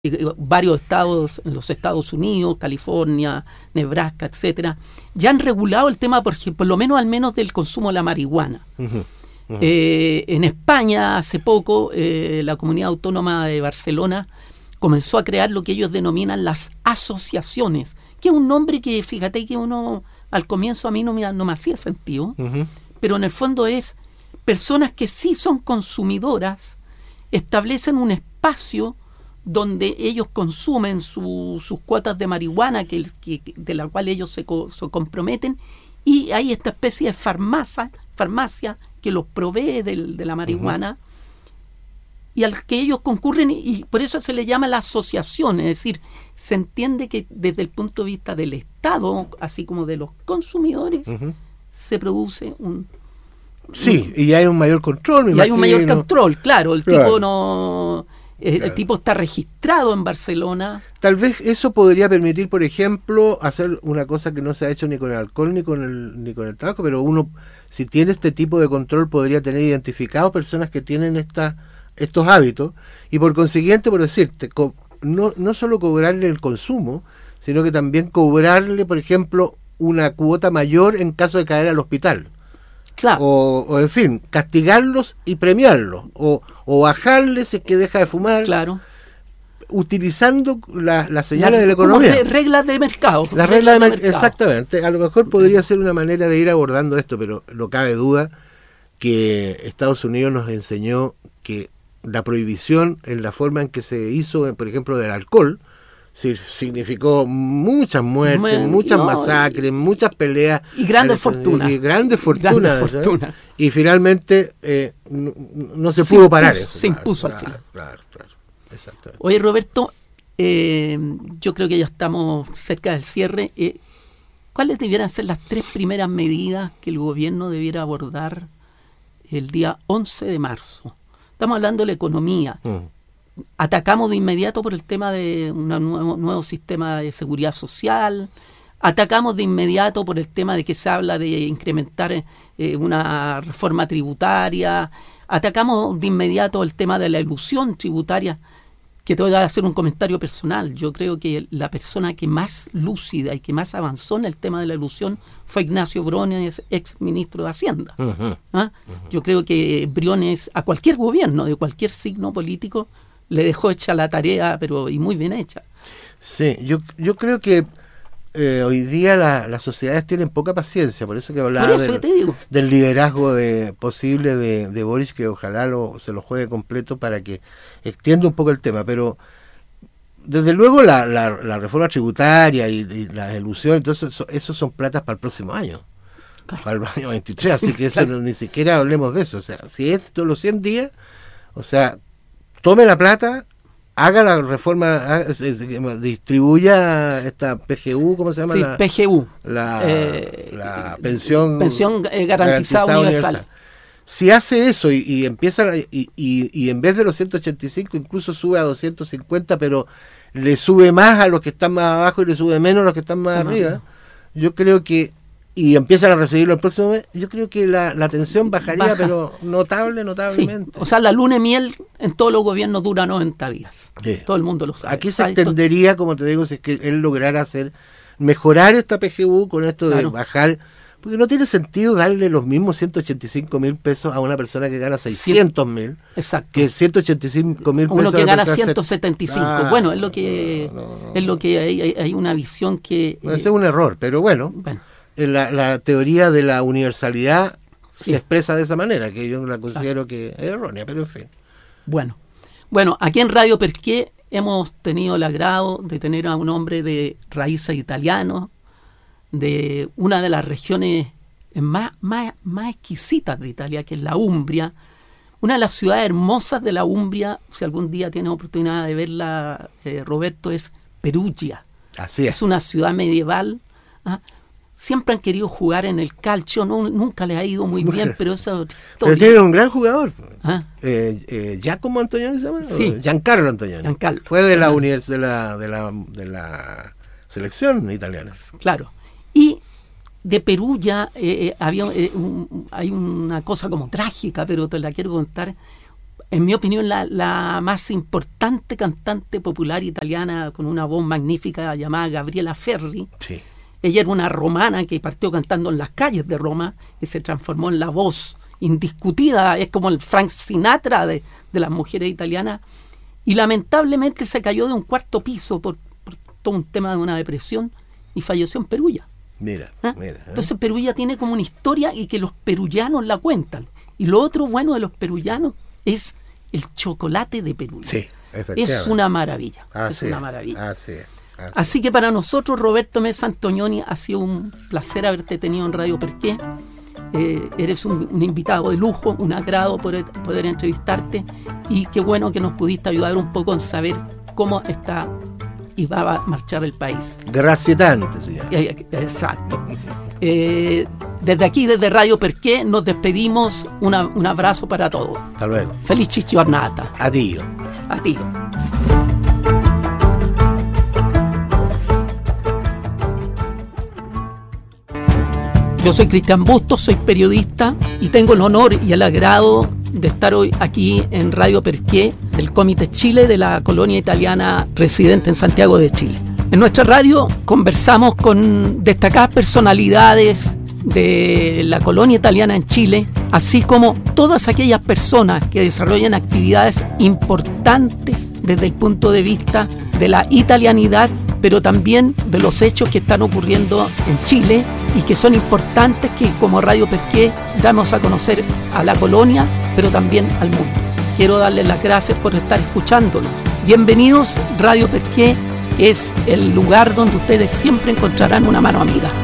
varios estados, en los Estados Unidos, California, Nebraska, etcétera, ya han regulado el tema, por lo menos al menos del consumo de la marihuana. En España, hace poco, la Comunidad Autónoma de Barcelona comenzó a crear lo que ellos denominan las asociaciones, que es un nombre que, fíjate que uno, al comienzo a mí no me hacía sentido, pero en el fondo es personas que sí son consumidoras, establecen un espacio donde ellos consumen sus cuotas de marihuana de la cual ellos se comprometen, y hay esta especie de farmacia que los provee de la marihuana, y al que ellos concurren, y por eso se le llama la asociación. Es decir, se entiende que desde el punto de vista del Estado, así como de los consumidores, se produce un... Sí, y hay un mayor control, me imagino. Hay un mayor control, claro. Claro. Tipo no... El tipo está registrado en Barcelona. Tal vez eso podría permitir, por ejemplo, hacer una cosa que no se ha hecho ni con el alcohol ni con el tabaco, pero uno, si tiene este tipo de control, podría tener identificado personas que tienen estos hábitos, y por consiguiente, por decirte, no solo cobrarle el consumo, sino que también cobrarle, por ejemplo, una cuota mayor en caso de caer al hospital. Claro. O en fin, castigarlos y premiarlos, o bajarles si es que deja de fumar, claro, utilizando las señales de la economía. Como reglas de mercado. Las reglas de mercado. Exactamente. A lo mejor podría ser una manera de ir abordando esto, pero no cabe duda que Estados Unidos nos enseñó que la prohibición en la forma en que se hizo, por ejemplo, del alcohol, significó muchas muertes, muchas masacres, muchas peleas y grandes fortunas. Y finalmente no se pudo parar eso. Se impuso al final. Claro, exactamente. Oye, Roberto, yo creo que ya estamos cerca del cierre. ¿Cuáles debieran ser las 3 primeras medidas que el gobierno debiera abordar el día 11 de marzo? Estamos hablando de la economía. Atacamos de inmediato por el tema de un nuevo sistema de seguridad social, atacamos de inmediato por el tema de que se habla de incrementar una reforma tributaria, atacamos de inmediato el tema de la elusión tributaria, que te voy a hacer un comentario personal. Yo creo que la persona que más lúcida y que más avanzó en el tema de la elusión fue Ignacio Briones, ex ministro de Hacienda. Yo creo que Briones, a cualquier gobierno de cualquier signo político, le dejó hecha la tarea, pero y muy bien hecha. Sí, yo creo que hoy día las sociedades tienen poca paciencia, por eso que hablaba del liderazgo posible de Boris, que ojalá se lo juegue completo para que extienda un poco el tema, pero desde luego la reforma tributaria y la elusión, entonces eso son platas para el próximo año, para el año 23, así que eso ni siquiera hablemos de eso. O sea, si esto los 100 días, o sea, tome la plata, haga la reforma, distribuya esta PGU, ¿cómo se llama? Sí, PGU. La pensión garantizada universal. Si hace eso y empieza, y en vez de los 185 incluso sube a 250, pero le sube más a los que están más abajo y le sube menos a los que están más arriba, yo creo que, y empiezan a recibirlo el próximo mes, yo creo que la tensión bajaría, pero notablemente. Sí. O sea, la luna de miel en todos los gobiernos dura 90 días. Sí. Todo el mundo lo sabe. Aquí se extendería, como te digo, si es que él lograra mejorar esta PGU con esto de bajar, porque no tiene sentido darle los mismos 185,000 pesos a una persona que gana 600,000, que 185,000 pesos uno que gana 175. Bueno, es lo que hay una visión que puede ser un error, pero bueno. La teoría de la universalidad se expresa de esa manera, que yo la considero que es errónea, pero en fin. Bueno, aquí en Radio Perqué hemos tenido el agrado de tener a un hombre de raíces italianos, de una de las regiones más exquisitas de Italia, que es la Umbria, una de las ciudades hermosas de la Umbria. Si algún día tienes oportunidad de verla, Roberto, es Perugia. Así es. Es una ciudad medieval. Siempre han querido jugar en el calcio, nunca les ha ido muy bien, pero esa es otra historia. Pero tiene un gran jugador. Giacomo Antonioni se llama. Sí. Giancarlo Antonioni. Fue de la selección italiana. Claro. Y de Perugia hay una cosa como trágica, pero te la quiero contar. en mi opinión, la más importante cantante popular italiana con una voz magnífica llamada Gabriela Ferri. Sí. Ella era una romana que partió cantando en las calles de Roma y se transformó en la voz indiscutida, es como el Frank Sinatra de las mujeres italianas, y lamentablemente se cayó de un cuarto piso por todo un tema de una depresión y falleció en Perugia. Mira. Entonces Perugia tiene como una historia y que los perullanos la cuentan. Y lo otro bueno de los perullanos es el chocolate de Perugia. Sí, es una maravilla. Así Así que para nosotros, Roberto Mesa Antonioni, ha sido un placer haberte tenido en Radio Perqué. Eres un invitado de lujo, un agrado poder entrevistarte, y qué bueno que nos pudiste ayudar un poco en saber cómo está y va a marchar el país. Gracias tanto, señor. Exacto. Desde aquí, desde Radio Perqué, nos despedimos. Un abrazo para todos. Hasta luego. Felici giornata. Addio. Addio. Yo soy Cristian Bustos, soy periodista y tengo el honor y el agrado de estar hoy aquí en Radio Perqué del Comité Chile de la colonia italiana residente en Santiago de Chile. En nuestra radio conversamos con destacadas personalidades de la colonia italiana en Chile, así como todas aquellas personas que desarrollan actividades importantes desde el punto de vista de la italianidad, pero también de los hechos que están ocurriendo en Chile y que son importantes, que como Radio Perqué damos a conocer a la colonia, pero también al mundo. Quiero darles las gracias por estar escuchándonos. Bienvenidos. Radio Perqué es el lugar donde ustedes siempre encontrarán una mano amiga.